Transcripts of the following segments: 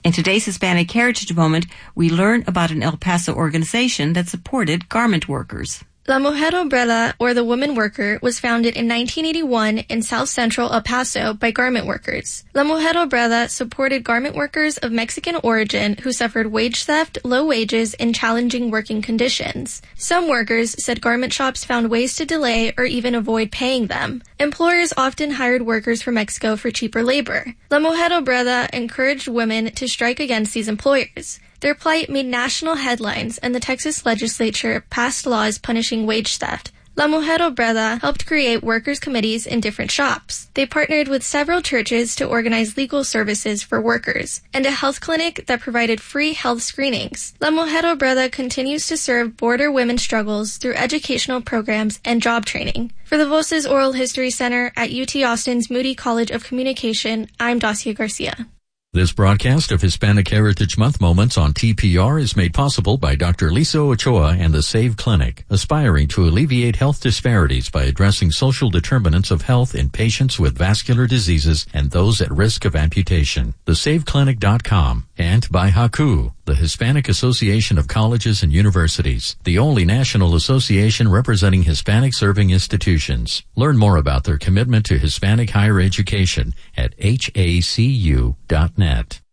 In today's Hispanic Heritage Moment, we learn about an El Paso organization that supported garment workers. La Mujer Obrera, or the Woman Worker, was founded in 1981 in South Central El Paso by garment workers. La Mujer Obrera supported garment workers of Mexican origin who suffered wage theft, low wages, and challenging working conditions. Some workers said garment shops found ways to delay or even avoid paying them. Employers often hired workers from Mexico for cheaper labor. La Mujer Obrera encouraged women to strike against these employers. Their plight made national headlines, and the Texas legislature passed laws punishing wage theft. La Mujer Obrera helped create workers' committees in different shops. They partnered with several churches to organize legal services for workers, and a health clinic that provided free health screenings. La Mujer Obrera continues to serve border women's struggles through educational programs and job training. For the Voces Oral History Center at UT Austin's Moody College of Communication, I'm Dacia Garcia. This broadcast of Hispanic Heritage Month Moments on TPR is made possible by Dr. Lisa Ochoa and the SAVE Clinic, aspiring to alleviate health disparities by addressing social determinants of health in patients with vascular diseases and those at risk of amputation. TheSaveClinic.com, and by HACU, the Hispanic Association of Colleges and Universities, the only national association representing Hispanic serving institutions. Learn more about their commitment to Hispanic higher education at hacu.net.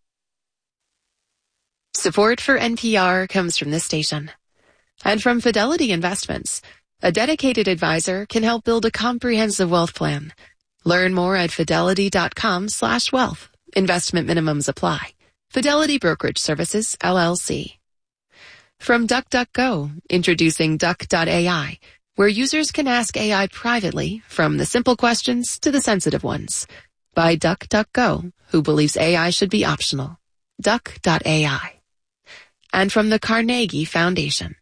Support for NPR comes from this station and from Fidelity Investments. A dedicated advisor can help build a comprehensive wealth plan. Learn more at fidelity.com/wealth. Investment minimums apply. Fidelity Brokerage Services, LLC. From DuckDuckGo, introducing Duck.ai, where users can ask AI privately, from the simple questions to the sensitive ones. By DuckDuckGo, who believes AI should be optional. Duck.ai. And from the Carnegie Foundation.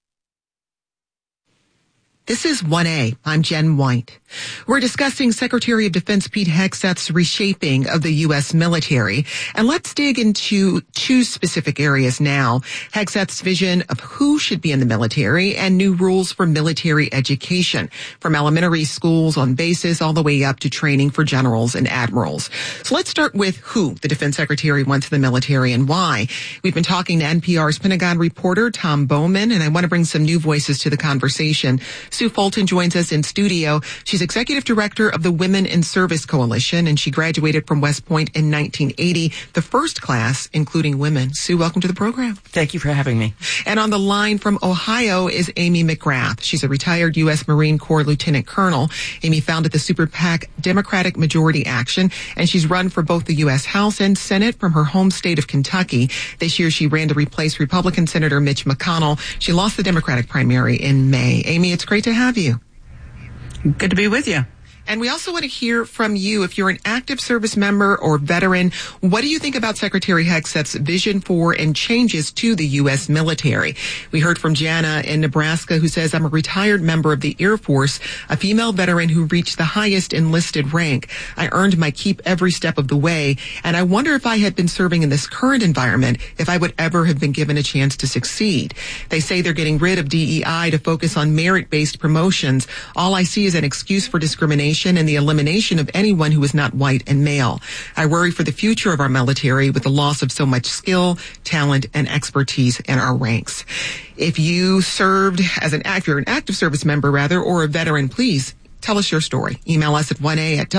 This is 1A. I'm Jen White. We're discussing Secretary of Defense Pete Hegseth's reshaping of the U.S. military. And let's dig into two specific areas now. Hegseth's vision of who should be in the military and new rules for military education, from elementary schools on bases all the way up to training for generals and admirals. So let's start with who the Defense Secretary wants in the military and why. We've been talking to NPR's Pentagon reporter, Tom Bowman, and I want to bring some new voices to the conversation. Sue Fulton joins us in studio. She's executive director of the Women in Service Coalition, and she graduated from West Point in 1980, the first class including women. Sue, welcome to the program. Thank you for having me. And on the line from Ohio is Amy McGrath. She's a retired U.S. Marine Corps lieutenant colonel. Amy founded the super PAC Democratic Majority Action, and she's run for both the U.S. House and Senate from her home state of Kentucky. This year, she ran to replace Republican Senator Mitch McConnell. She lost the Democratic primary in May. Amy, it's great to have you. Good to be with you. And we also want to hear from you. If you're an active service member or veteran, what do you think about Secretary Hegseth's vision for and changes to the U.S. military? We heard from Jana in Nebraska, who says, I'm a retired member of the Air Force, a female veteran who reached the highest enlisted rank. I earned my keep every step of the way, and I wonder if I had been serving in this current environment, if I would ever have been given a chance to succeed. They say they're getting rid of DEI to focus on merit-based promotions. All I see is an excuse for discrimination and the elimination of anyone who is not white and male. I worry for the future of our military with the loss of so much skill, talent, and expertise in our ranks. If you served as an active service member, or a veteran, please tell us your story. Email us at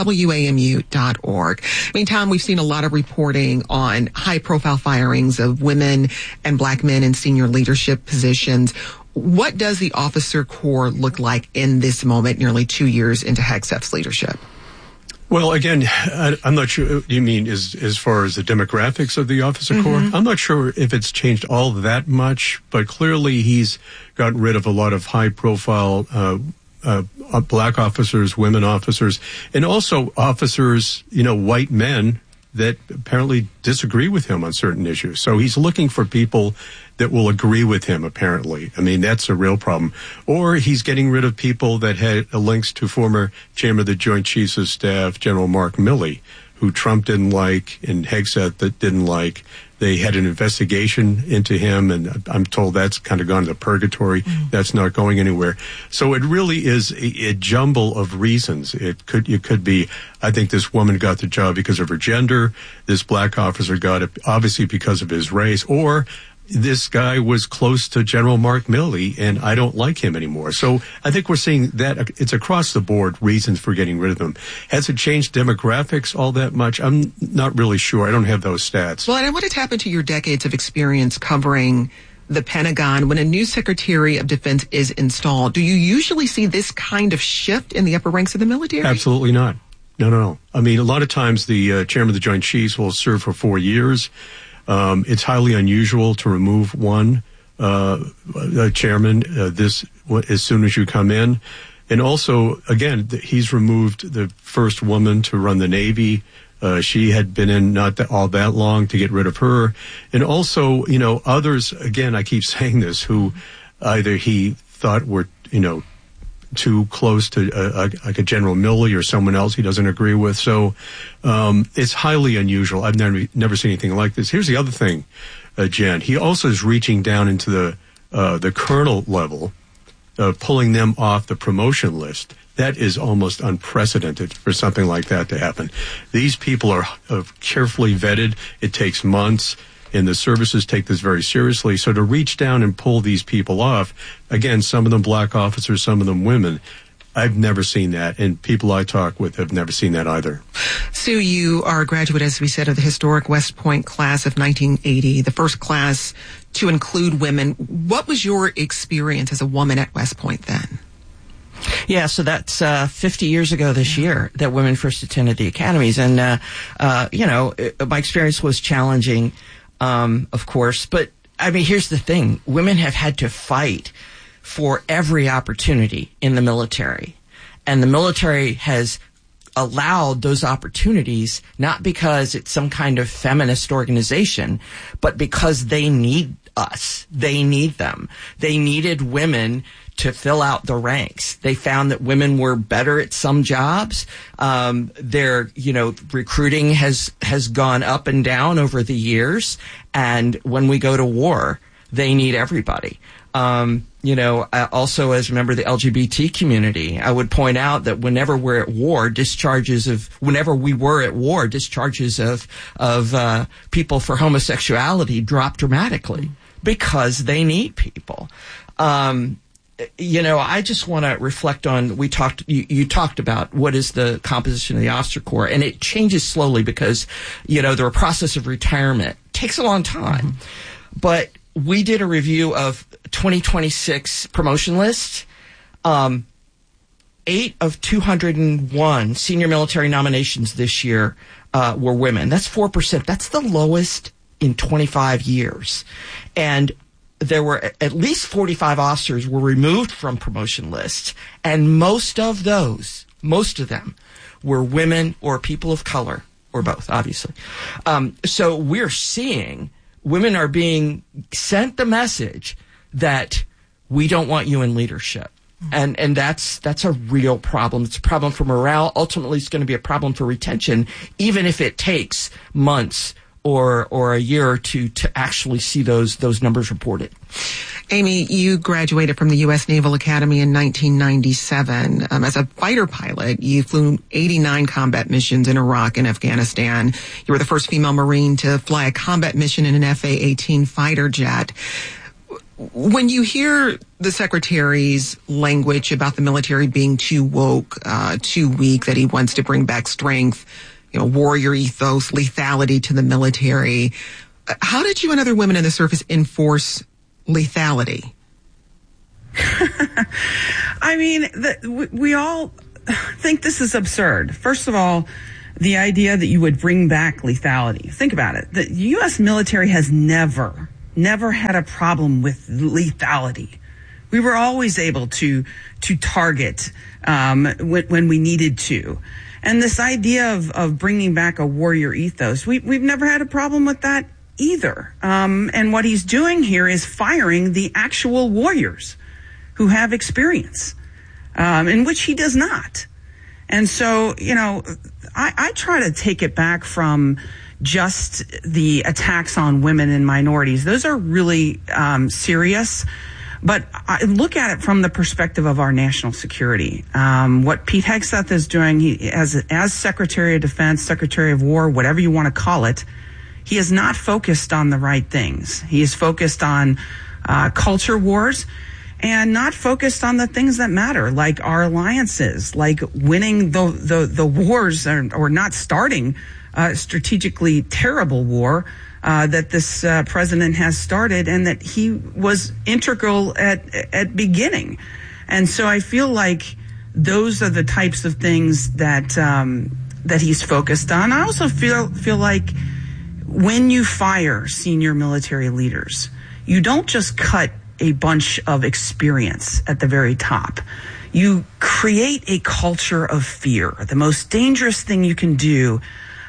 1a@wamu.org. Meantime, we've seen a lot of reporting on high-profile firings of women and black men in senior leadership positions. What does the officer corps look like in this moment, nearly 2 years into Hegseth's leadership? Well, again, I'm not sure you mean as far as the demographics of the officer corps. I'm not sure if it's changed all that much, but clearly he's gotten rid of a lot of high-profile black officers, women officers, and also officers, white men that apparently disagree with him on certain issues. So he's looking for people that will agree with him, apparently. I mean, that's a real problem. Or he's getting rid of people that had links to former chairman of the Joint Chiefs of Staff, General Mark Milley, who Trump didn't like and Hegseth that didn't like. They had an investigation into him, and I'm told that's kind of gone to purgatory. That's not going anywhere. So it really is a jumble of reasons. It could be, I think this woman got the job because of her gender. This black officer got it obviously because of his race, or this guy was close to General Mark Milley, and I don't like him anymore. So I think we're seeing that it's across the board reasons for getting rid of him. Has it changed demographics all that much? I'm not really sure. I don't have those stats. Well, and I want to tap into your decades of experience covering the Pentagon. When a new Secretary of Defense is installed, do you usually see this kind of shift in the upper ranks of the military? Absolutely not. No. I mean, a lot of times the chairman of the Joint Chiefs will serve for 4 years. It's highly unusual to remove one chairman as soon as you come in. And also, again, he's removed the first woman to run the Navy. She had been in not all that long to get rid of her. And also, others, again, I keep saying this, who either he thought were, too close to like a General Milley or someone else he doesn't agree with. So it's highly unusual. I've never seen anything like this. Here's the other thing, Jen. He also is reaching down into the colonel level, pulling them off the promotion list. That is almost unprecedented for something like that to happen. These people are carefully vetted. It takes months. And the services take this very seriously. So to reach down and pull these people off, again, some of them black officers, some of them women, I've never seen that. And people I talk with have never seen that either. Sue, you are a graduate, as we said, of the historic West Point class of 1980, the first class to include women. What was your experience as a woman at West Point then? Yeah, so that's 50 years ago this year that women first attended the academies. And, my experience was challenging. Of course, but I mean, here's the thing. Women have had to fight for every opportunity in the military, and the military has allowed those opportunities not because it's some kind of feminist organization, but because they need us. They need them. They needed women to fill out the ranks. They found that women were better at some jobs. Their, recruiting has gone up and down over the years. And when we go to war, they need everybody. Also as a member of the LGBT community, I would point out that whenever we're at war, discharges of people for homosexuality drop dramatically because they need people. I just want to reflect on, you talked about what is the composition of the officer corps, and it changes slowly because, the process of retirement takes a long time. Mm-hmm. But we did a review of 2026 promotion list. 8 of 201 senior military nominations this year were women. That's 4%. That's the lowest in 25 years. And there were at least 45 officers were removed from promotion lists, and most of them were women or people of color, or both, obviously. So we're seeing women are being sent the message that we don't want you in leadership. And that's a real problem. It's a problem for morale. Ultimately, it's going to be a problem for retention, even if it takes months or a year or two to actually see those numbers reported. Amy, you graduated from the U.S. Naval Academy in 1997. As a fighter pilot, you flew 89 combat missions in Iraq and Afghanistan. You were the first female Marine to fly a combat mission in an F/A-18 fighter jet. When you hear the Secretary's language about the military being too woke, too weak, that he wants to bring back strength, warrior ethos, lethality to the military, how did you and other women in the service enforce lethality? I mean, we all think this is absurd. First of all, the idea that you would bring back lethality. Think about it. The U.S. military has never had a problem with lethality. We were always able to target when we needed to. And this idea of bringing back a warrior ethos, we've never had a problem with that either. And what he's doing here is firing the actual warriors who have experience, in which he does not. And so, I try to take it back from just the attacks on women and minorities. Those are really serious. But I look at it from the perspective of our national security. What Pete Hegseth is doing, he, as Secretary of Defense, Secretary of War, whatever you want to call it, he is not focused on the right things. He is focused on culture wars and not focused on the things that matter, like our alliances, like winning the wars or not starting a strategically terrible war that this president has started and that he was integral at beginning. And so I feel like those are the types of things that that he's focused on. I also feel like when you fire senior military leaders, you don't just cut a bunch of experience at the very top. You create a culture of fear. The most dangerous thing you can do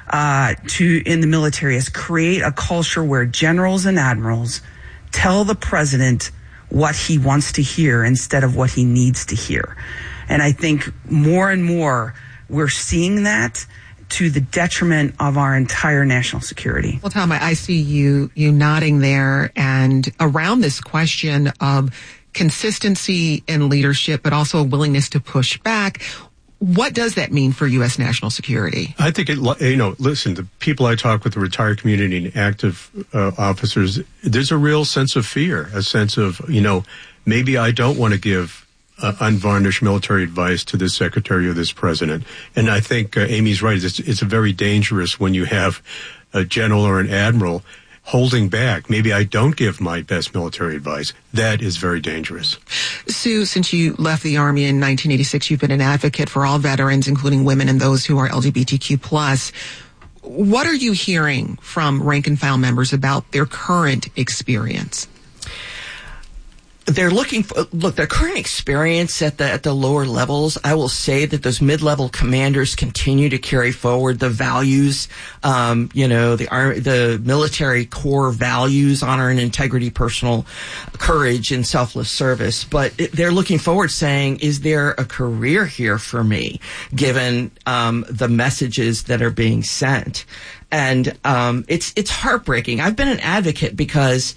in the military is create a culture where generals and admirals tell the president what he wants to hear instead of what he needs to hear. And I think more and more we're seeing that to the detriment of our entire national security. Well, Tom, I see you nodding there, and around this question of consistency in leadership, but also a willingness to push back. What does that mean for U.S. national security? I think listen, the people I talk with, the retired community and active officers, there's a real sense of fear, a sense of, maybe I don't want to give unvarnished military advice to this secretary or this president. And I think Amy's right. It's very dangerous when you have a general or an admiral holding back. Maybe I don't give my best military advice. That is very dangerous. Sue, since you left the Army in 1986, you've been an advocate for all veterans, including women and those who are LGBTQ+. What are you hearing from rank and file members about their current experience? They're looking for, their current experience at the lower levels. I will say that those mid-level commanders continue to carry forward the values, the military core values, honor and integrity, personal courage, and selfless service. But they're looking forward, saying, is there a career here for me, given the messages that are being sent? And it's heartbreaking. I've been an advocate because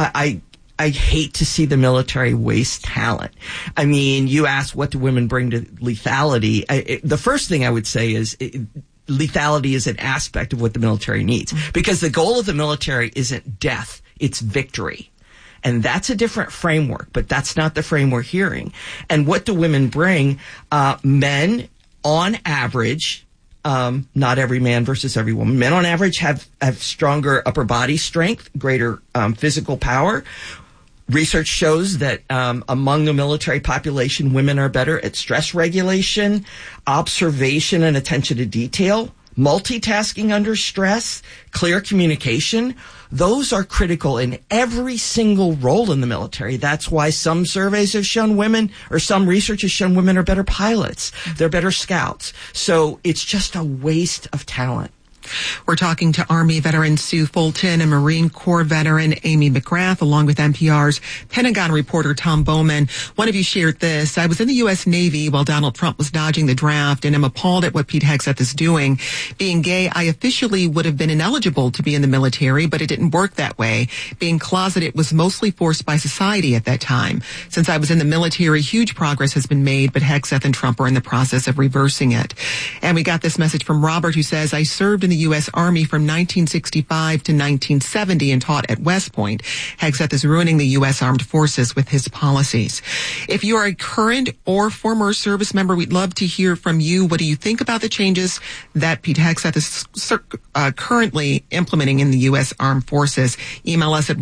I hate to see the military waste talent. I mean, you ask, what do women bring to lethality? The first thing I would say is lethality is an aspect of what the military needs, because the goal of the military isn't death, it's victory. And that's a different framework, but that's not the frame we're hearing. And what do women bring? Men, on average, not every man versus every woman. Men on average have stronger upper body strength, greater physical power. Research shows that among the military population, women are better at stress regulation, observation and attention to detail, multitasking under stress, clear communication. Those are critical in every single role in the military. That's why some surveys have shown women, or some research has shown women are better pilots. They're better scouts. So it's just a waste of talent. We're talking to Army veteran Sue Fulton and Marine Corps veteran Amy McGrath, along with NPR's Pentagon reporter Tom Bowman. One of you shared this. I was in the U.S. Navy while Donald Trump was dodging the draft, and I'm appalled at what Pete Hegseth is doing. Being gay, I officially would have been ineligible to be in the military, but it didn't work that way. Being closeted was mostly forced by society at that time. Since I was in the military, huge progress has been made, but Hegseth and Trump are in the process of reversing it. And we got this message from Robert, who says, I served in the U.S. Army from 1965 to 1970 and taught at West Point. Hegseth is ruining the U.S. Armed Forces with his policies. If you are a current or former service member, we'd love to hear from you. What do you think about the changes that Pete Hegseth is currently implementing in the U.S. Armed Forces? Email us at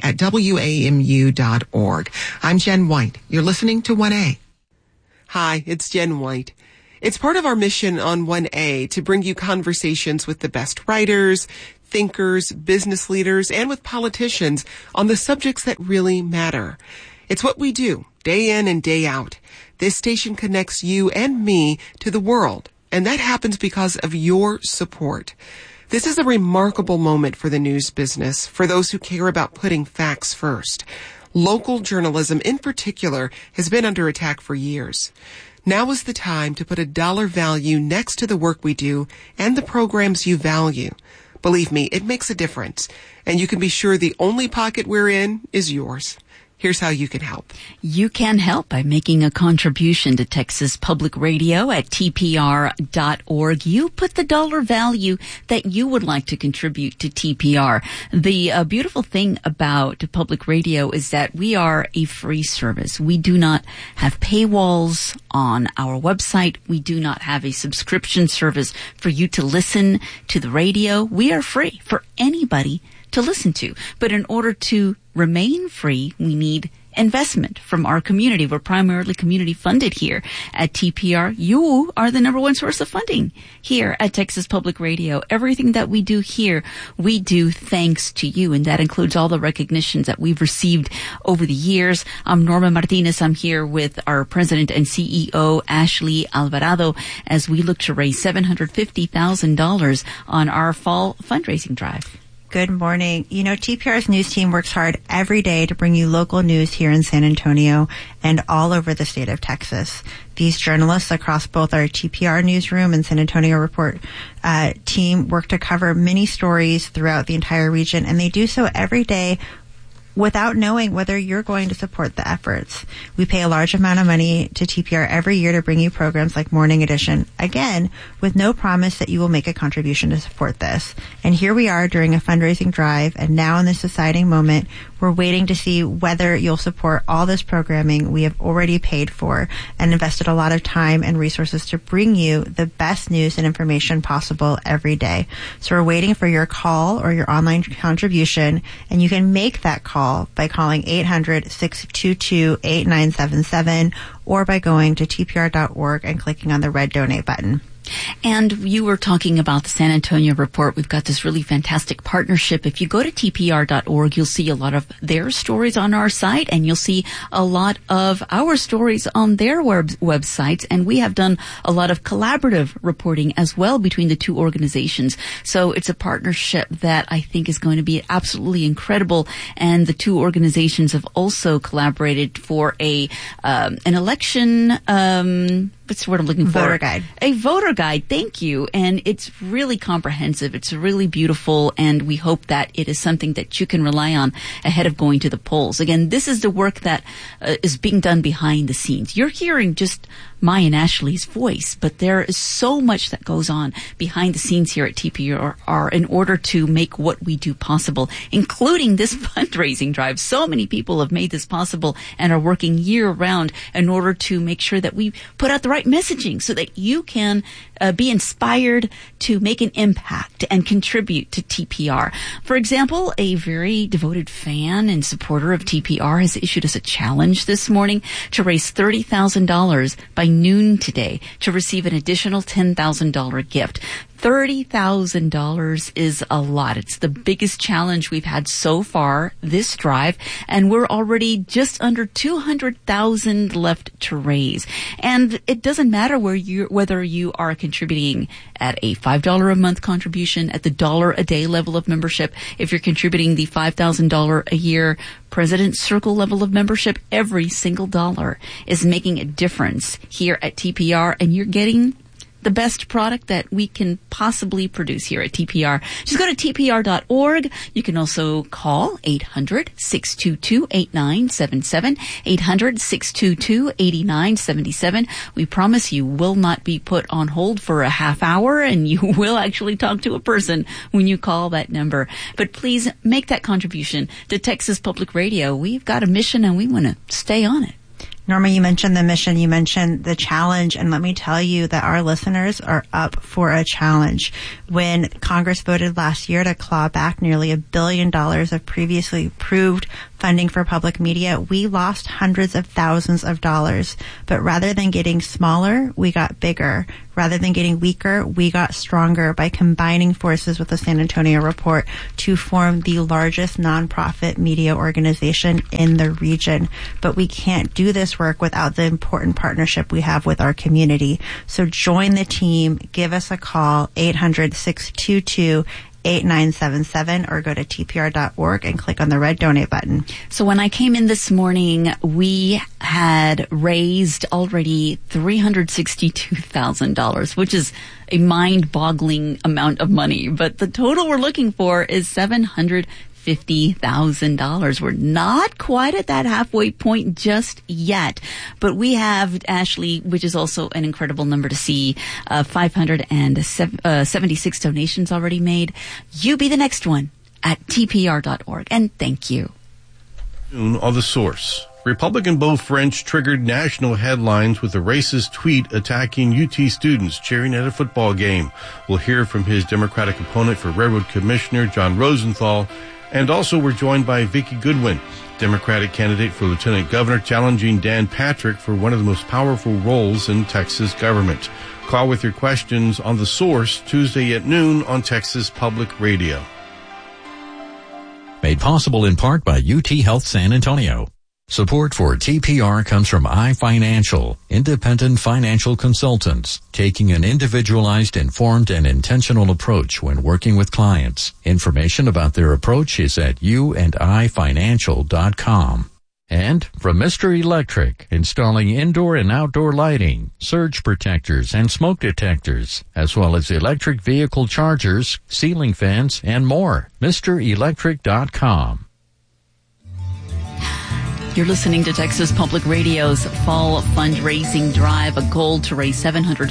1a@wamu.org. I'm Jen White. You're listening to 1A. Hi, it's Jen White. It's part of our mission on 1A to bring you conversations with the best writers, thinkers, business leaders, and with politicians on the subjects that really matter. It's what we do, day in and day out. This station connects you and me to the world, and that happens because of your support. This is a remarkable moment for the news business, for those who care about putting facts first. Local journalism, in particular, has been under attack for years. Now is the time to put a dollar value next to the work we do and the programs you value. Believe me, it makes a difference, and you can be sure the only pocket we're in is yours. Here's how you can help. You can help by making a contribution to Texas Public Radio at tpr.org. You put the dollar value that you would like to contribute to TPR. The beautiful thing about public radio is that we are a free service. We do not have paywalls on our website. We do not have a subscription service for you to listen to the radio. We are free for anybody to listen to. But in order to remain free, we need investment from our community. We're primarily community funded here at TPR. You are the number one source of funding here at Texas Public Radio. Everything that we do here, we do thanks to you, and that includes all the recognitions that we've received over the years. I'm Norma Martinez. I'm here with our president and CEO, Ashley Alvarado, as we look to raise $750,000 on our fall fundraising drive. Good morning. You know, TPR's news team works hard every day to bring you local news here in San Antonio and all over the state of Texas. These journalists across both our TPR newsroom and San Antonio Report team work to cover many stories throughout the entire region, and they do so every day without knowing whether you're going to support the efforts. We pay a large amount of money to TPR every year to bring you programs like Morning Edition, again, with no promise that you will make a contribution to support this. And here we are during a fundraising drive, and now in this deciding moment, we're waiting to see whether you'll support all this programming we have already paid for and invested a lot of time and resources to bring you the best news and information possible every day. So we're waiting for your call or your online contribution, and you can make that call by calling 800-622-8977 or by going to tpr.org and clicking on the red donate button. And you were talking about the San Antonio Report. We've got this really fantastic partnership. If you go to tpr.org, you'll see a lot of their stories on our site, and you'll see a lot of our stories on their websites. And we have done a lot of collaborative reporting as well between the two organizations. So it's a partnership that I think is going to be absolutely incredible. And the two organizations have also collaborated for an election, what's the word I'm looking for? Voter guide. A voter guide. Thank you. And it's really comprehensive. It's really beautiful. And we hope that it is something that you can rely on ahead of going to the polls. Again, this is the work that is being done behind the scenes. You're hearing just my and Ashley's voice, but there is so much that goes on behind the scenes here at TPR in order to make what we do possible, including this fundraising drive. So many people have made this possible and are working year round in order to make sure that we put out the right messaging so that you can be inspired to make an impact and contribute to TPR. For example, a very devoted fan and supporter of TPR has issued us a challenge this morning to raise $30,000 by noon today to receive an additional $10,000 gift. $30,000 is a lot. It's the biggest challenge we've had so far this drive, and we're already just under $200,000 left to raise. And it doesn't matter whether you are contributing at a $5 a month contribution, at the $1 a day level of membership, if you're contributing the $5,000 a year President's Circle level of membership, every single dollar is making a difference here at TPR, and you're getting the best product that we can possibly produce here at TPR. Just go to tpr.org. You can also call 800-622-8977, 800-622-8977. We promise you will not be put on hold for a half hour, and you will actually talk to a person when you call that number. But please make that contribution to Texas Public Radio. We've got a mission, and we want to stay on it. Norma, you mentioned the mission, you mentioned the challenge, and let me tell you that our listeners are up for a challenge. When Congress voted last year to claw back nearly $1 billion of previously approved funding for public media, we lost hundreds of thousands of dollars. But rather than getting smaller, we got bigger. Rather than getting weaker, we got stronger by combining forces with the San Antonio Report to form the largest nonprofit media organization in the region. But we can't do this work without the important partnership we have with our community. So join the team. Give us a call, 800-622 8977 or go to tpr.org and click on the red donate button. So when I came in this morning, we had raised already $362,000, which is a mind-boggling amount of money. But the total we're looking for is $750,000. We're not quite at that halfway point just yet, but we have, Ashley, which is also an incredible number to see, 576 donations already made. You be the next one at tpr.org, and thank you. On The Source. Republican Beau French triggered national headlines with a racist tweet attacking UT students cheering at a football game. We'll hear from his Democratic opponent for Railroad Commissioner John Rosenthal. And also we're joined by Vicki Goodwin, Democratic candidate for Lieutenant Governor, challenging Dan Patrick for one of the most powerful roles in Texas government. Call with your questions on The Source Tuesday at noon on Texas Public Radio. Made possible in part by UT Health San Antonio. Support for TPR comes from iFinancial, independent financial consultants, taking an individualized, informed, and intentional approach when working with clients. Information about their approach is at youandifinancial.com. And from Mr. Electric, installing indoor and outdoor lighting, surge protectors, and smoke detectors, as well as electric vehicle chargers, ceiling fans, and more. MrElectric.com. You're listening to Texas Public Radio's Fall Fundraising Drive, a goal to raise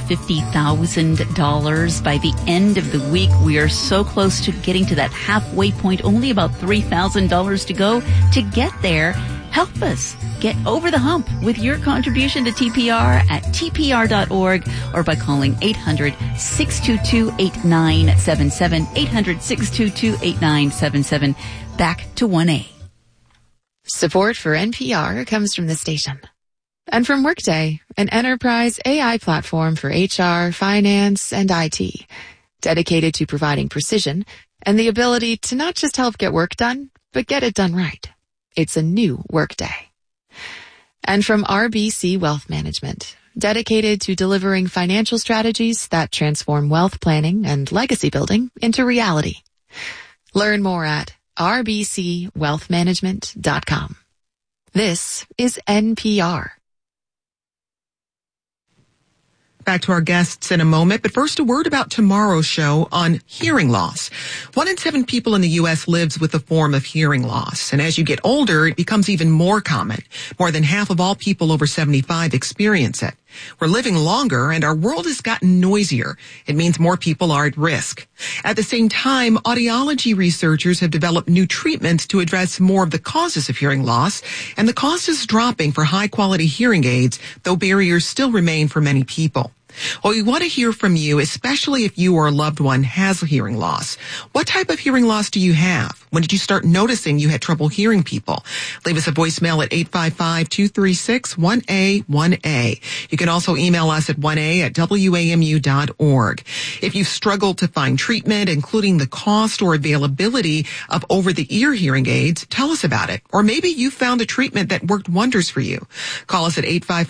$750,000 by the end of the week. We are so close to getting to that halfway point, only about $3,000 to go. To get there, help us get over the hump with your contribution to TPR at tpr.org or by calling 800-622-8977, 800-622-8977. Back to 1A. Support for NPR comes from the station. And from Workday, an enterprise AI platform for HR, finance, and IT, dedicated to providing precision and the ability to not just help get work done, but get it done right. It's a new Workday. And from RBC Wealth Management, dedicated to delivering financial strategies that transform wealth planning and legacy building into reality. Learn more at rbcwealthmanagement.com. This is NPR. Back to our guests in a moment, but first a word about tomorrow's show on hearing loss. 1 in 7 people in the U.S. lives with a form of hearing loss, and as you get older, it becomes even more common. More than half of all people over 75 experience it. We're living longer and our world has gotten noisier. It means more people are at risk. At the same time, audiology researchers have developed new treatments to address more of the causes of hearing loss, and the cost is dropping for high-quality hearing aids, though barriers still remain for many people. Well, we want to hear from you, especially if you or a loved one has hearing loss. What type of hearing loss do you have? When did you start noticing you had trouble hearing people? Leave us a voicemail at 855-236-1A1A. You can also email us at 1A@WAMU.org. If you've struggled to find treatment, including the cost or availability of over-the-ear hearing aids, tell us about it. Or maybe you found a treatment that worked wonders for you. Call us at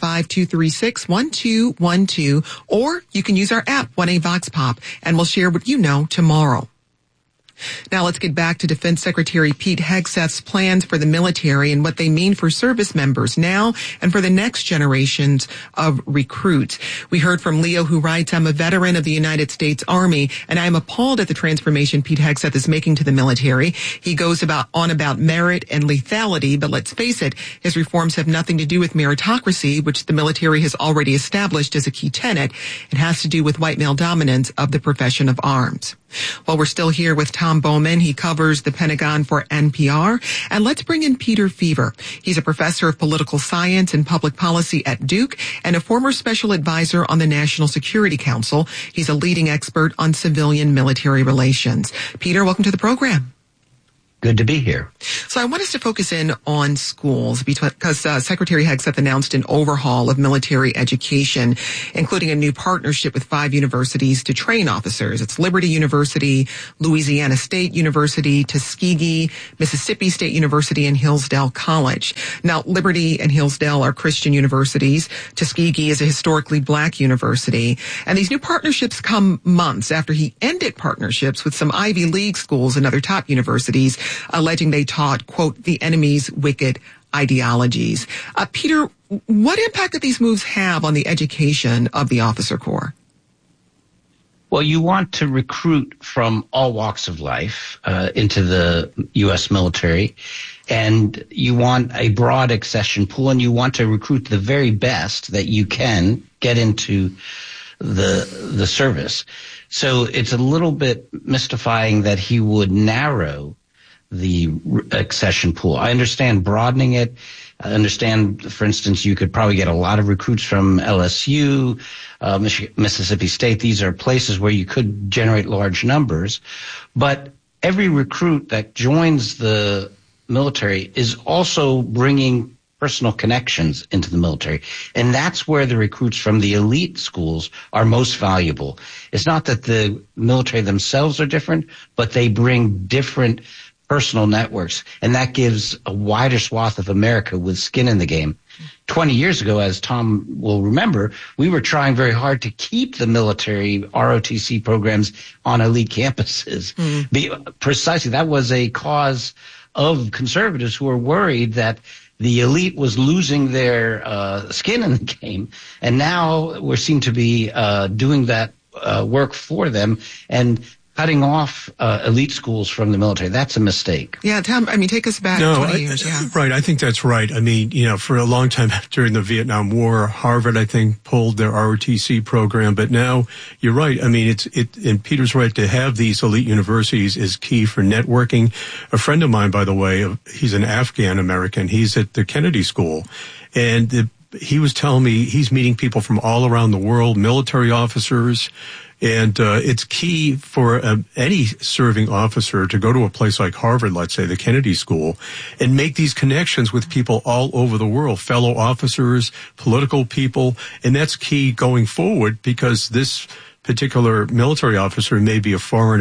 855-236-1212. Or you can use our app, 1A Vox Pop, and we'll share what you know tomorrow. Now let's get back to Defense Secretary Pete Hegseth's plans for the military and what they mean for service members now and for the next generations of recruits. We heard from Leo, who writes, "I'm a veteran of the United States Army, and I'm appalled at the transformation Pete Hegseth is making to the military. He goes on about merit and lethality, but let's face it, his reforms have nothing to do with meritocracy, which the military has already established as a key tenet. It has to do with white male dominance of the profession of arms." Well, we're still here with Tom Bowman. He covers the Pentagon for NPR. And let's bring in Peter Feaver. He's a professor of political science and public policy at Duke and a former special advisor on the National Security Council. He's a leading expert on civilian military relations. Peter, welcome to the program. Good to be here. So I want us to focus in on schools because Secretary Hegseth announced an overhaul of military education, including a new partnership with 5 universities to train officers. It's Liberty University, Louisiana State University, Tuskegee, Mississippi State University, and Hillsdale College. Now, Liberty and Hillsdale are Christian universities. Tuskegee is a historically black university. And these new partnerships come months after he ended partnerships with some Ivy League schools and other top universities, alleging they taught, quote, the enemy's wicked ideologies. Peter, what impact did these moves have on the education of the officer corps? Well, you want to recruit from all walks of life into the U.S. military, and you want a broad accession pool, and you want to recruit the very best that you can get into the service. So it's a little bit mystifying that he would narrow the accession pool. I understand broadening it. I understand, for instance, you could probably get a lot of recruits from LSU, Mississippi State. These are places where you could generate large numbers. But every recruit that joins the military is also bringing personal connections into the military. And that's where the recruits from the elite schools are most valuable. It's not that the military themselves are different, but they bring different personal networks, and that gives a wider swath of America with skin in the game. 20 years ago, as Tom will remember, we were trying very hard to keep the military ROTC programs on elite campuses. Precisely, that was a cause of conservatives who were worried that the elite was losing their skin in the game, and now we seem to be doing that work for them and cutting off elite schools from the military. That's a mistake. Yeah, Tom, I mean, take us back 20 years. Yeah. Right, I think that's right. I mean, for a long time during the Vietnam War, Harvard, I think, pulled their ROTC program, but now you're right. I mean, and Peter's right, to have these elite universities is key for networking. A friend of mine, by the way, he's an Afghan American. He's at the Kennedy School, and he was telling me he's meeting people from all around the world, military officers. And it's key for any serving officer to go to a place like Harvard, let's say the Kennedy School, and make these connections with people all over the world, fellow officers, political people. And that's key going forward, because this particular military officer may be a foreign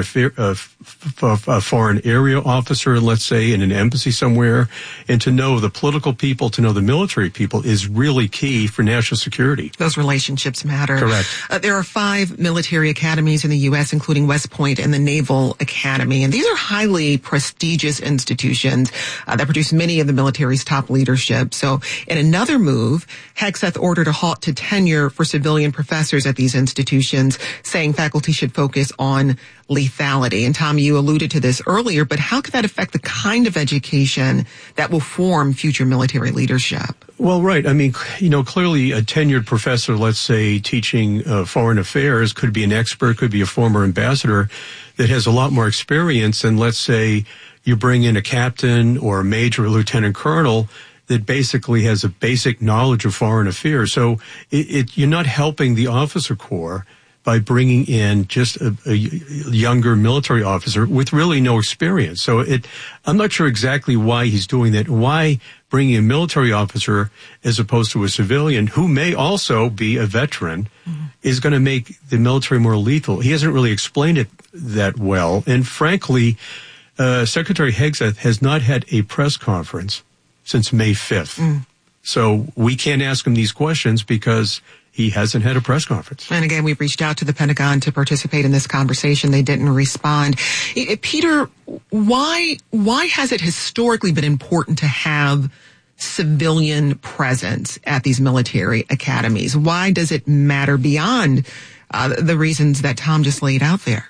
area officer, let's say, in an embassy somewhere. And to know the political people, to know the military people is really key for national security. Those relationships matter. Correct. There are 5 military academies in the U.S., including West Point and the Naval Academy. And these are highly prestigious institutions that produce many of the military's top leadership. So in another move, Hegseth ordered a halt to tenure for civilian professors at these institutions, saying faculty should focus on lethality. And Tom, you alluded to this earlier, but how could that affect the kind of education that will form future military leadership? Well, right. I mean, clearly a tenured professor, let's say, teaching foreign affairs could be an expert, could be a former ambassador that has a lot more experience than, let's say, you bring in a captain or a major or lieutenant colonel that basically has a basic knowledge of foreign affairs. So you're not helping the officer corps by bringing in just a younger military officer with really no experience. So I'm not sure exactly why he's doing that. Why bringing a military officer as opposed to a civilian who may also be a veteran is going to make the military more lethal. He hasn't really explained it that well. And frankly, Secretary Hegseth has not had a press conference since May 5th. So we can't ask him these questions because he hasn't had a press conference. And again, we've reached out to the Pentagon to participate in this conversation. They didn't respond. Peter, why has it historically been important to have civilian presence at these military academies? Why does it matter beyond the reasons that Tom just laid out there?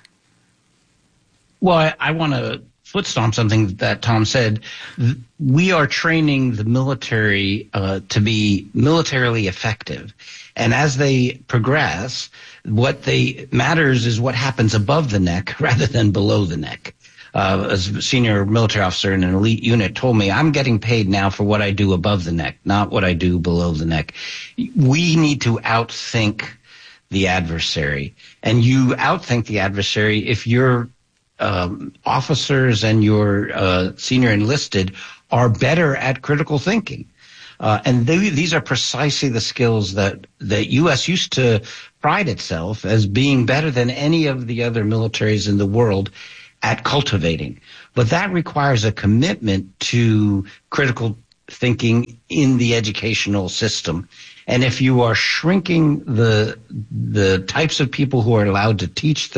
Well, I want to foot stomp something that Tom said. We are training the military to be militarily effective. And as they progress, what matters is what happens above the neck rather than below the neck. As a senior military officer in an elite unit told me, I'm getting paid now for what I do above the neck, not what I do below the neck. We need to outthink the adversary. And you outthink the adversary if you're officers and your senior enlisted are better at critical thinking. And these are precisely the skills that the U.S. used to pride itself as being better than any of the other militaries in the world at cultivating. But that requires a commitment to critical thinking in the educational system. And if you are shrinking the types of people who are allowed to teach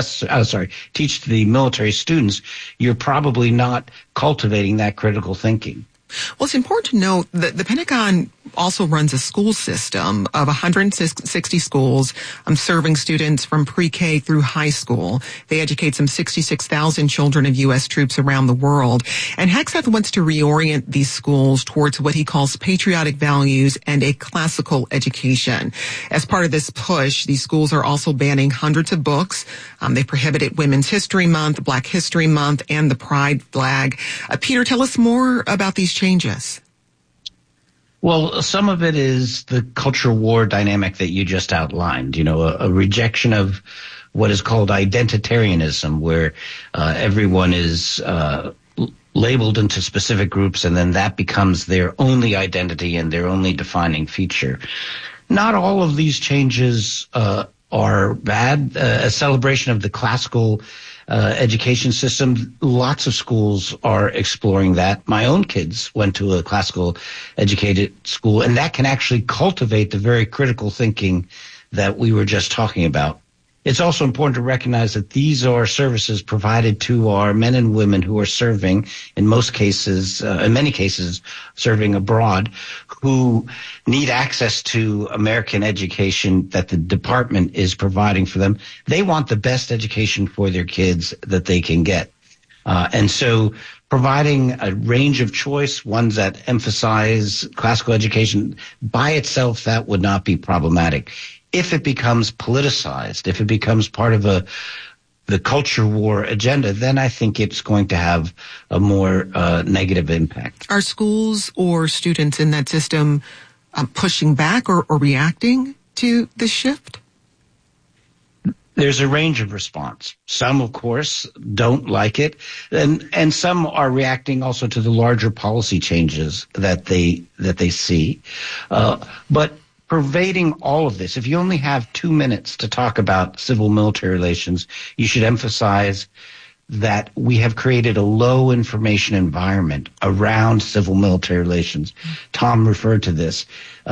teach the military students, you're probably not cultivating that critical thinking. Well, it's important to note that the Pentagon also runs a school system of 160 schools serving students from pre-K through high school. They educate some 66,000 children of U.S. troops around the world. And Hegseth wants to reorient these schools towards what he calls patriotic values and a classical education. As part of this push, these schools are also banning hundreds of books. They prohibited Women's History Month, Black History Month, and the Pride flag. Peter, tell us more about these changes. Well, some of it is the culture war dynamic that you just outlined, a rejection of what is called identitarianism, where everyone is labeled into specific groups, and then that becomes their only identity and their only defining feature. Not all of these changes are bad. A celebration of the classical education system, lots of schools are exploring that. My own kids went to a classical educated school, and that can actually cultivate the very critical thinking that we were just talking about. It's also important to recognize that these are services provided to our men and women who are serving, in many cases, serving abroad, who need access to American education that the department is providing for them. They want the best education for their kids that they can get. And so providing a range of choice, ones that emphasize classical education by itself, that would not be problematic. If it becomes politicized, if it becomes part of the culture war agenda, then I think it's going to have a more negative impact. Are schools or students in that system pushing back or reacting to the shift? There's a range of response. Some, of course, don't like it, and some are reacting also to the larger policy changes that they see. But pervading all of this, if you only have 2 minutes to talk about civil-military relations, you should emphasize that we have created a low information environment around civil-military relations. Tom referred to this.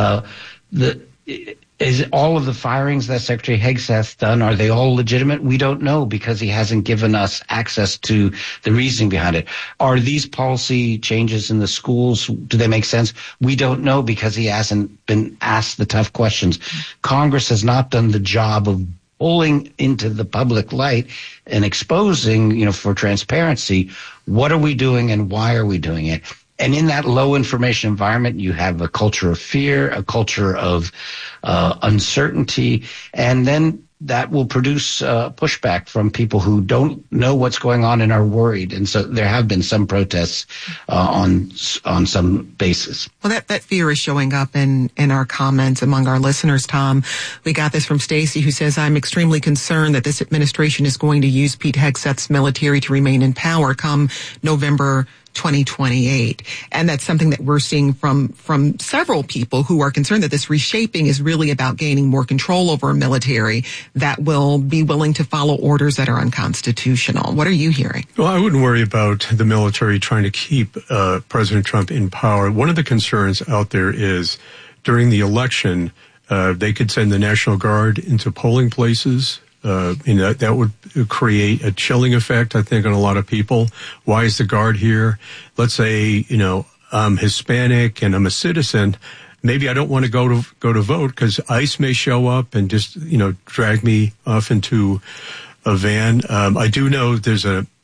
Is all of the firings that Secretary Hegseth done, are they all legitimate? We don't know because he hasn't given us access to the reasoning behind it. Are these policy changes in the schools, do they make sense? We don't know because he hasn't been asked the tough questions. Congress has not done the job of pulling into the public light and exposing, for transparency, what are we doing and why are we doing it? And in that low information environment, you have a culture of fear, a culture of uncertainty, and then that will produce pushback from people who don't know what's going on and are worried. And so there have been some protests on some basis. Well, that fear is showing up in our comments among our listeners, Tom. We got this from Stacy, who says, I'm extremely concerned that this administration is going to use Pete Hegseth's military to remain in power come November 2028. And that's something that we're seeing from several people who are concerned that this reshaping is really about gaining more control over a military that will be willing to follow orders that are unconstitutional. What are you hearing? Well, I wouldn't worry about the military trying to keep President Trump in power. One of the concerns out there is during the election, they could send the National Guard into polling places. That would create a chilling effect, I think, on a lot of people. Why is the Guard here? Let's say, I'm Hispanic and I'm a citizen. Maybe I don't want to go to vote because ICE may show up and just, drag me off into a van. I do know there's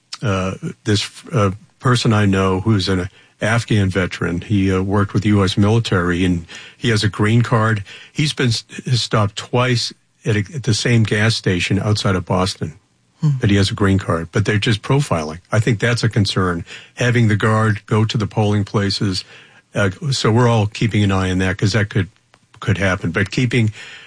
this person I know who's an Afghan veteran. He worked with the U.S. military and he has a green card. He's been stopped twice at the same gas station outside of Boston, but he has a green card. But they're just profiling. I think that's a concern, having the Guard go to the polling places. So we're all keeping an eye on that because that could happen. But keeping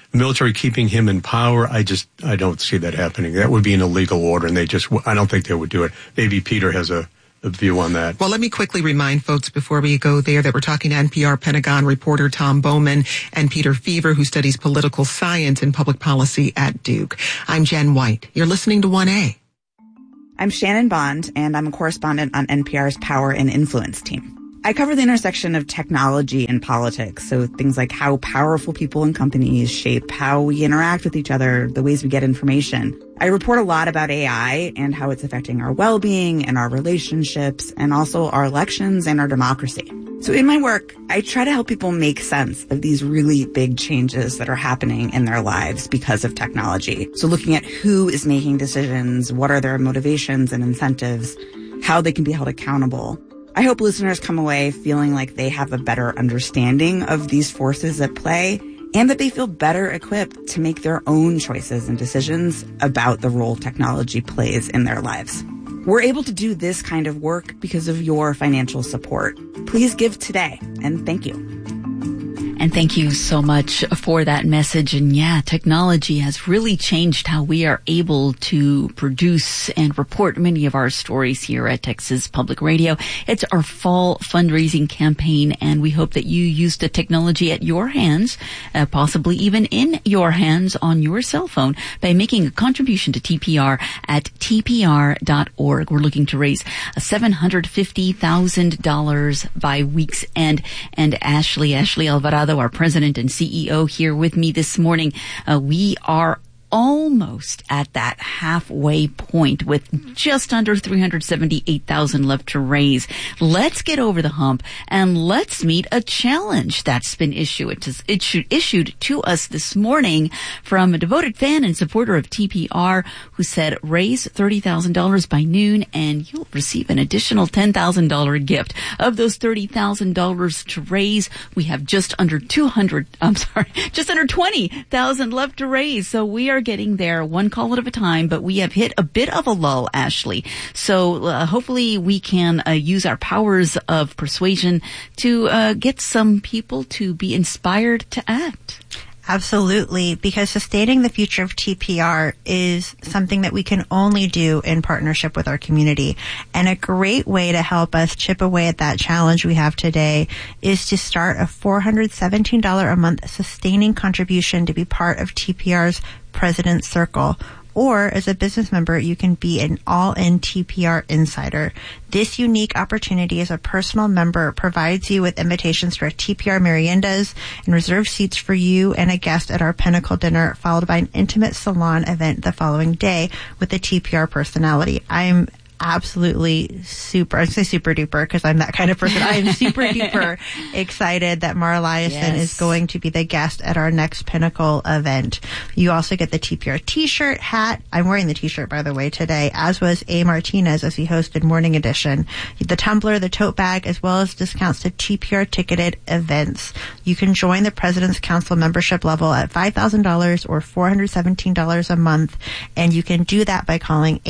the military keeping him in power, I don't see that happening. That would be an illegal order, and I don't think they would do it. Maybe Peter has a view on that. Well, let me quickly remind folks before we go there that we're talking to NPR Pentagon reporter Tom Bowman and Peter Feaver, who studies political science and public policy at Duke. I'm Jen White. You're listening to 1A. I'm Shannon Bond, and I'm a correspondent on NPR's Power and Influence team. I cover the intersection of technology and politics, so things like how powerful people and companies shape how we interact with each other, the ways we get information. I report a lot about AI and how it's affecting our well-being and our relationships, and also our elections and our democracy. So in my work, I try to help people make sense of these really big changes that are happening in their lives because of technology. So looking at who is making decisions, what are their motivations and incentives, how they can be held accountable. I hope listeners come away feeling like they have a better understanding of these forces at play and that they feel better equipped to make their own choices and decisions about the role technology plays in their lives. We're able to do this kind of work because of your financial support. Please give today, and thank you. And thank you so much for that message. And yeah, technology has really changed how we are able to produce and report many of our stories here at Texas Public Radio. It's our fall fundraising campaign, and we hope that you use the technology at your hands, possibly even in your hands on your cell phone, by making a contribution to TPR at tpr.org. We're looking to raise $750,000 by week's end. And Ashley Alvarado, our president and CEO, here with me this morning. We are almost at that halfway point with just under $378,000 left to raise. Let's get over the hump and let's meet a challenge that's been issued to us this morning from a devoted fan and supporter of TPR who said, raise $30,000 by noon and you'll receive an additional $10,000 gift. Of those $30,000 to raise, we have just under $20,000 left to raise. So we are getting there one call at a time, but we have hit a bit of a lull, Ashley. So hopefully we can use our powers of persuasion to get some people to be inspired to act. Absolutely, because sustaining the future of TPR is something that we can only do in partnership with our community. And a great way to help us chip away at that challenge we have today is to start a $417 a month sustaining contribution to be part of TPR's President's Circle. Or as a business member, you can be an all-in TPR insider. This unique opportunity as a personal member provides you with invitations to our TPR meriendas and reserved seats for you and a guest at our Pinnacle dinner, followed by an intimate salon event the following day with a TPR personality. I'm absolutely super duper, because I'm that kind of person. I am super duper excited that Mara Liasson is going to be the guest at our next Pinnacle event. You also get the TPR t-shirt, hat. I'm wearing the t-shirt, by the way, today, as was A. Martinez as he hosted Morning Edition. The tumbler, the tote bag, as well as discounts to TPR ticketed events. You can join the President's Council membership level at $5,000 or $417 a month, and you can do that by calling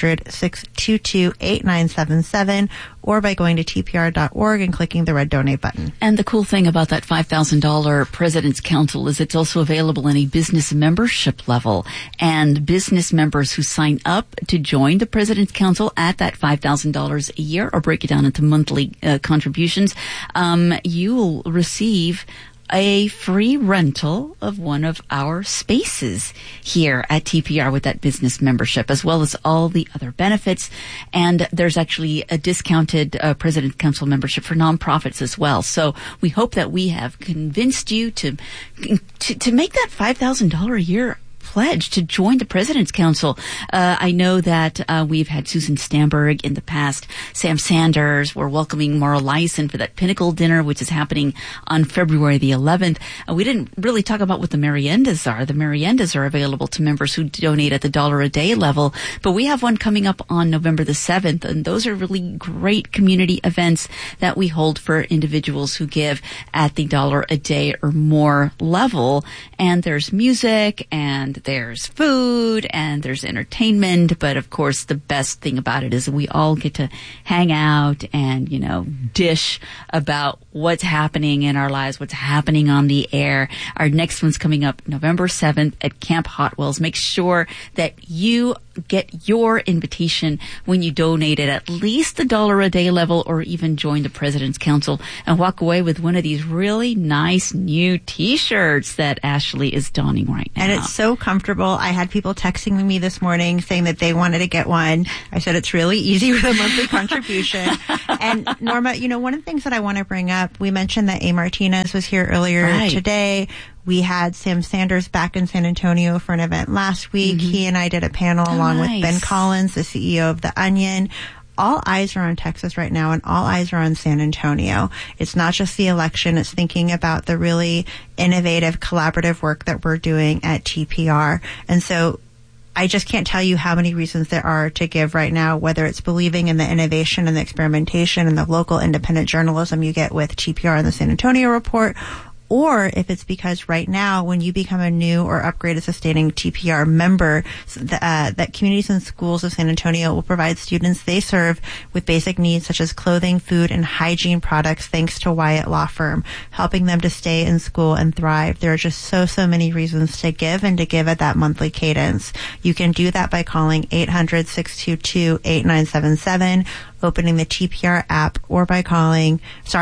800-622-8977 or by going to tpr.org and clicking the red donate button. And the cool thing about that $5,000 President's Council is it's also available in a business membership level. And business members who sign up to join the President's Council at that $5,000 a year, or break it down into monthly contributions, you will receive a free rental of one of our spaces here at TPR with that business membership, as well as all the other benefits. And there's actually a discounted President's Council membership for nonprofits as well. So we hope that we have convinced you to make that $5,000 a year pledge to join the President's Council. I know that we've had Susan Stamberg in the past, Sam Sanders. We're welcoming Mara Liasson for that Pinnacle dinner, which is happening on February the 11th. We didn't really talk about what the meriendas are. The meriendas are available to members who donate at the $1 a day level, but we have one coming up on November the 7th, and those are really great community events that we hold for individuals who give at the $1 a day or more level. And there's music and and there's food and there's entertainment. But of course, the best thing about it is we all get to hang out and, dish about what's happening in our lives, what's happening on the air. Our next one's coming up November 7th at Camp Hot Wheels. Make sure that you get your invitation when you donate at least $1 a day level, or even join the President's Council and walk away with one of these really nice new T-shirts that Ashley is donning right now. And it's so comfortable. I had people texting me this morning saying that they wanted to get one. I said it's really easy with a monthly contribution. And Norma, one of the things that I want to bring up, we mentioned that A. Martinez was here earlier today. We had Sam Sanders back in San Antonio for an event last week. Mm-hmm. He and I did a panel along with Ben Collins, the CEO of The Onion. All eyes are on Texas right now, and all eyes are on San Antonio. It's not just the election. It's thinking about the really innovative, collaborative work that we're doing at TPR. And so I just can't tell you how many reasons there are to give right now, whether it's believing in the innovation and the experimentation and the local independent journalism you get with TPR and the San Antonio Report, or if it's because right now, when you become a new or upgraded sustaining TPR member, that communities and schools of San Antonio will provide students they serve with basic needs such as clothing, food, and hygiene products thanks to Wyatt Law Firm, helping them to stay in school and thrive. There are just so many reasons to give, and to give at that monthly cadence. You can do that by calling 800-622-8977, opening the TPR app, or by going to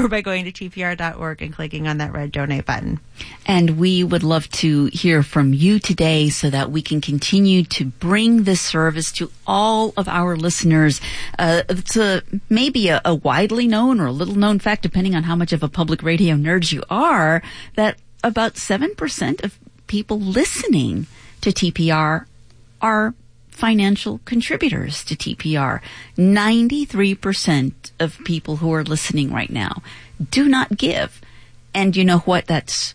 tpr.org and clicking on that red donate button. And we would love to hear from you today so that we can continue to bring this service to all of our listeners. It's maybe a widely known or a little known fact, depending on how much of a public radio nerd you are, that about 7% of people listening to TPR are financial contributors to TPR. 93% of people who are listening right now do not give. And you know what? That's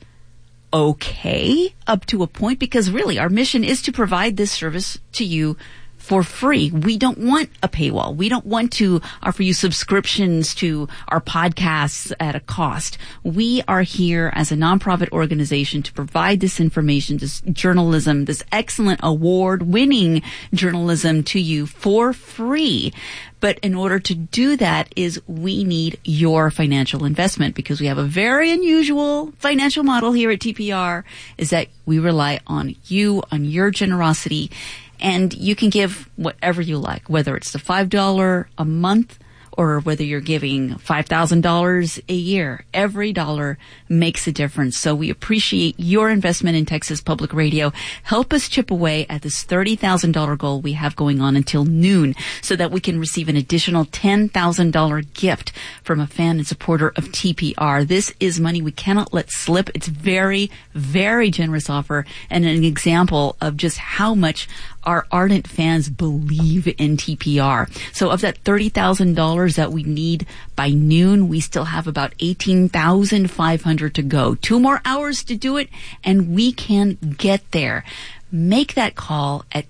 okay up to a point, because really our mission is to provide this service to you for free. We don't want a paywall. We don't want to offer you subscriptions to our podcasts at a cost. We are here as a nonprofit organization to provide this information, this journalism, this excellent award-winning journalism to you for free. But in order to do that we need your financial investment, because we have a very unusual financial model here at TPR, is that we rely on you, on your generosity. And you can give whatever you like, whether it's the $5 a month or whether you're giving $5,000 a year. Every dollar makes a difference. So we appreciate your investment in Texas Public Radio. Help us chip away at this $30,000 goal we have going on until noon, so that we can receive an additional $10,000 gift from a fan and supporter of TPR. This is money we cannot let slip. It's very, very generous offer, and an example of just how much our ardent fans believe in TPR. So of that $30,000 that we need by noon, we still have about $18,500 to go. 2 more hours to do it, and we can get there. Make that call at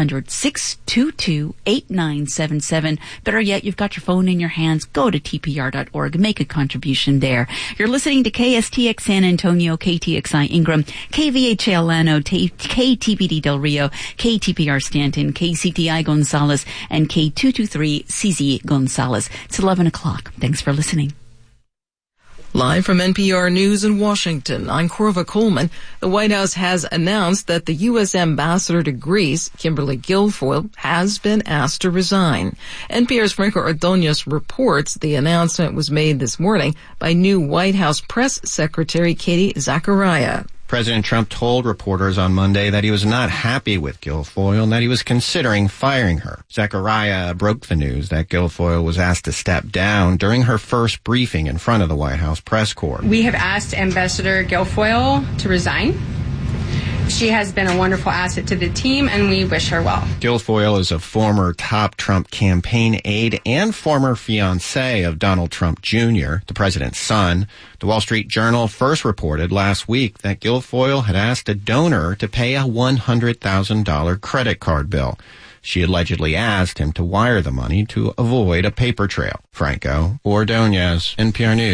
800-622-8977. Better yet, you've got your phone in your hands. Go to tpr.org. Make a contribution there. You're listening to KSTX San Antonio, KTXI Ingram, KVHL Llano, KTPD Del Rio, KTPR Stanton, KCTI Gonzales, and K223CZ Gonzales. It's 11 o'clock. Thanks for listening. Live from NPR News in Washington, I'm Corva Coleman. The White House has announced that the U.S. ambassador to Greece, Kimberly Guilfoyle, has been asked to resign. NPR's Franco Ordonez reports the announcement was made this morning by new White House Press Secretary Katie Zachariah. President Trump told reporters on Monday that he was not happy with Guilfoyle and that he was considering firing her. Zachariah broke the news that Guilfoyle was asked to step down during her first briefing in front of the White House press corps. We have asked Ambassador Guilfoyle to resign. She has been a wonderful asset to the team, and we wish her well. Guilfoyle is a former top Trump campaign aide and former fiancé of Donald Trump Jr., the president's son. The Wall Street Journal first reported last week that Guilfoyle had asked a donor to pay a $100,000 credit card bill. She allegedly asked him to wire the money to avoid a paper trail. Franco Ordonez, NPR News.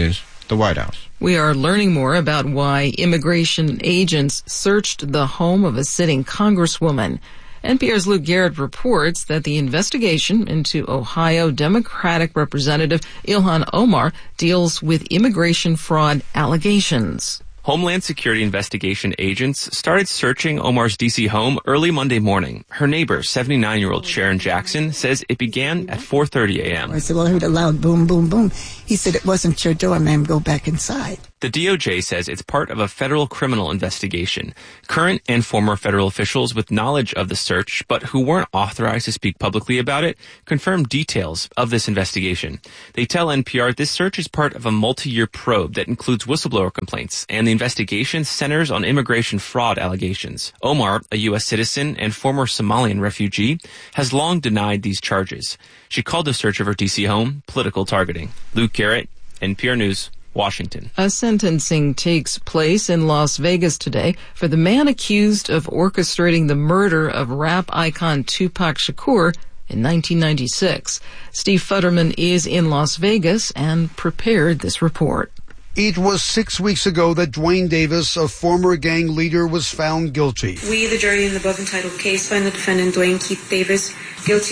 the White House. We are learning more about why immigration agents searched the home of a sitting congresswoman. NPR's Luke Garrett reports that the investigation into Ohio Democratic Representative Ilhan Omar deals with immigration fraud allegations. Homeland Security investigation agents started searching Omar's D.C. home early Monday morning. Her neighbor, 79-year-old Sharon Jackson, says it began at 4:30 a.m. I said, well, I heard a loud boom, boom, boom. He said, it wasn't your door, ma'am. Go back inside. The DOJ says it's part of a federal criminal investigation. Current and former federal officials with knowledge of the search, but who weren't authorized to speak publicly about it, confirmed details of this investigation. They tell NPR this search is part of a multi-year probe that includes whistleblower complaints, and the investigation centers on immigration fraud allegations. Omar, a U.S. citizen and former Somalian refugee, has long denied these charges. She called the search of her D.C. home political targeting. Luke Garrett, NPR News, Washington. A sentencing takes place in Las Vegas today for the man accused of orchestrating the murder of rap icon Tupac Shakur in 1996. Steve Futterman is in Las Vegas and prepared this report. It was 6 weeks ago that Dwayne Davis, a former gang leader, was found guilty. We, the jury in the above entitled case, find the defendant Dwayne Keith Davis guilty